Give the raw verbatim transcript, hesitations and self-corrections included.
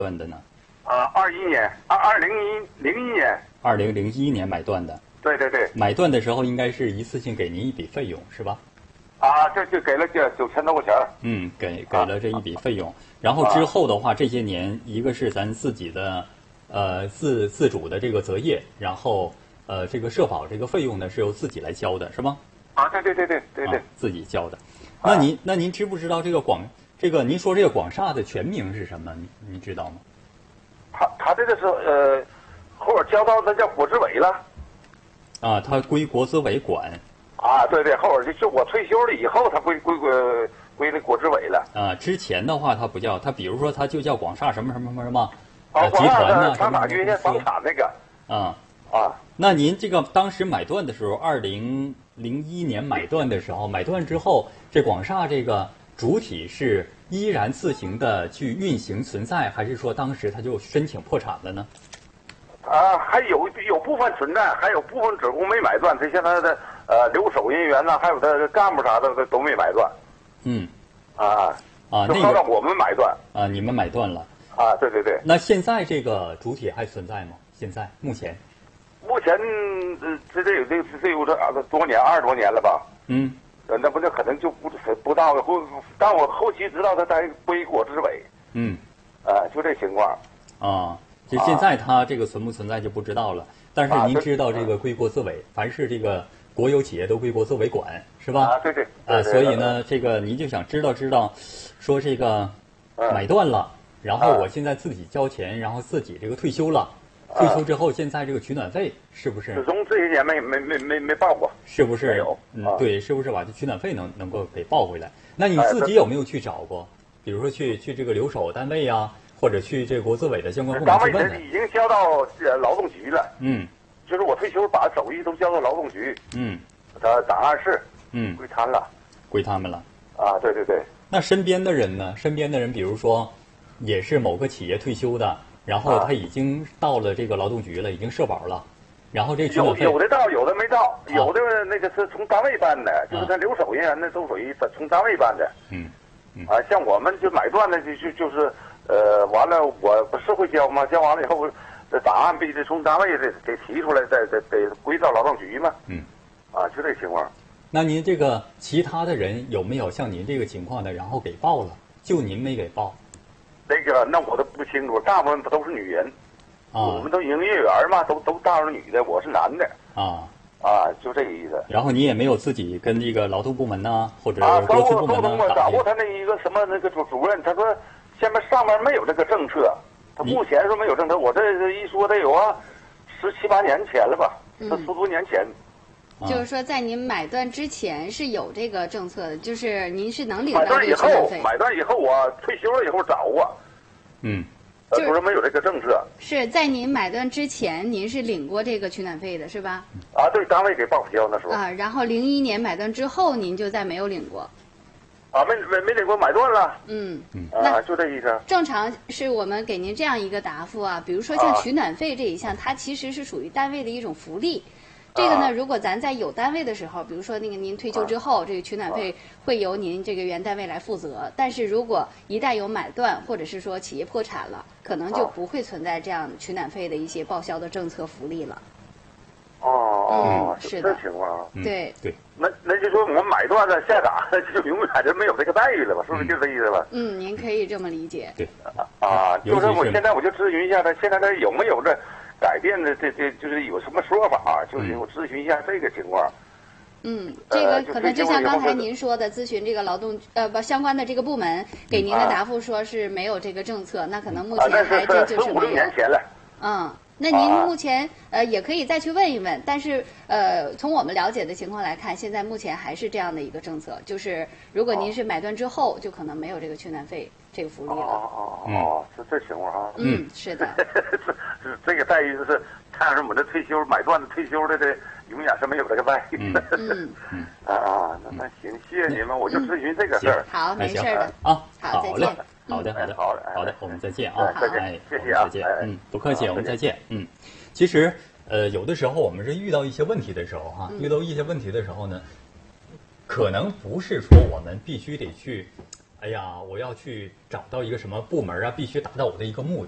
断的呢？ 啊，二一年，二二零一零一年。 二零零一年买断的。 对对对。 买断的时候应该是一次性给您一笔费用是吧？ 啊，这就给了这九千多块钱。 嗯，给给了这一笔费用，啊、然后之后的话，这些年一个是咱自己的，呃自自主的这个择业，然后呃这个社保这个费用呢是由自己来交的，是吗？ 啊，对对对对对对、 啊，自己交的。那您那您知不知道这个广这个您说这个广厦的全名是什么？您您知道吗？ 他他这个是呃，后边交到那叫国资委了。 啊，它归国资委管。 啊，对对，后边就就我退休了以后，它归归归归那国资委了。 啊，之前的话它不叫，它比如说它就叫广厦什么什么什么什么， 啊， 集团呢， 什么什么房产那个。 啊啊， 那您这个当时买断的时候，二零零一年买断的时候，买断之后，这广厦这个主体是依然自行的去运行存在，还是说当时它就申请破产了呢？ 啊，还有有部分存在，还有部分职工没买断，这些他的呃留守人员呢，还有他的干部啥的都没买断。 嗯。 啊啊， 那个我们买断。 啊，你们买断了。 啊，对对对。 那现在这个主体还存在吗？现在目前？ 目前呃，这这有这这有这多年，二十多年了吧？ 嗯。 呃，那不那可能就不不到了，后但我后期知道他在归国资委。 嗯。 啊，就这情况。 啊。就现在它这个存不存在就不知道了，但是您知道这个归国资委，凡是这个国有企业都归国资委管，是吧？ 啊，对对。 啊，所以呢，这个您就想知道知道，说这个买断了，然后我现在自己交钱，然后自己这个退休了，退休之后现在这个取暖费是不是？ 始终这些年没没没没没报过。 是不是？ 没有。 嗯，对，是不是把这取暖费能能够给报回来？那你自己有没有去找过？比如说去去这个留守单位呀？或者去这个国资委的相关部门去问问。 已经交到呃劳动局了。 嗯。 就是我退休把手续都交到劳动局。 嗯。 的档案室。 嗯。 归他了。 归他们了。 啊，对对对。 那身边的人呢？身边的人，比如说，也是某个企业退休的，然后他已经到了这个劳动局了，已经社保了，然后这取暖费有有的到，有的没到，有的那个是从单位办的，就是他留守人员那都属于从单位办的。 嗯。 啊，像我们就买断的就就就是。呃，完了，我不是会交吗？交完了以后，这档案必须得从单位得得提出来，再得得归到劳动局嘛。 嗯。 啊，就这情况。 那您这个其他的人有没有像您这个情况的，然后给报了，就您没给报？ 那个，那我都不清楚，大部分不都是女人。 啊。 我们都营业员嘛，都都大是女的，我是男的。 啊。 啊，就这个意思。 然后你也没有自己跟这个劳动部门呐，或者啊， 国资部门呐打过他那一个什么那个主主任，他说。现在上面没有这个政策，他目前说没有政策，我这一说得有啊，十七八年前了吧，这十多年前。 就是说，在您买断之前是有这个政策的，就是您是能领到这个取暖费。买断以后，我退休了以后找我。 嗯。 就是说没有这个政策。 是在您买断之前，您是领过这个取暖费的，是吧？ 啊，对，单位给报销那时候。 啊，然后零一年买断之后，您就再没有领过。 啊，没没没领过，买断了。 嗯嗯， 啊，就这意思。 正常是我们给您这样一个答复啊，比如说像取暖费这一项，它其实是属于单位的一种福利。这个呢，如果咱在有单位的时候，比如说那个您退休之后，这个取暖费会由您这个原单位来负责。但是如果一旦有买断，或者是说企业破产了，可能就不会存在这样取暖费的一些报销的政策福利了。 哦哦， 是的， 这情况。 对对。 那那就说我们买断了下岗，就永远就没有这个待遇了吧？是不是就这意思吧？ 嗯，您可以这么理解。 对。 啊，就是我现在我就咨询一下他，现在他有没有这改变的这这就是有什么说法？就是我咨询一下这个情况。 嗯，这个可能就像刚才您说的，咨询这个劳动呃不相关的这个部门给您的答复说是没有这个政策，那可能目前还真就是没有。 五六年前了。 嗯。那您目前呃也可以再去问一问，但是呃从我们了解的情况来看，现在目前还是这样的一个政策，就是如果您是买断之后，就可能没有这个取暖费这个福利了。 哦哦哦，是这情况啊。 嗯，是的。 是这个待遇就是看着我这退休买断的退休的这永远是没有这个待遇。 嗯嗯啊啊，那那行，谢谢你们，我就咨询这个事儿。 好，没事的啊。 好，再见。 好的，好的， 好的， 好的，我们再见啊！ 再见，谢谢啊！ 再见，嗯，不客气，我们再见，嗯。其实，呃，有的时候我们是遇到一些问题的时候哈，遇到一些问题的时候呢，可能不是说我们必须得去，哎呀，我要去找到一个什么部门啊，必须达到我的一个目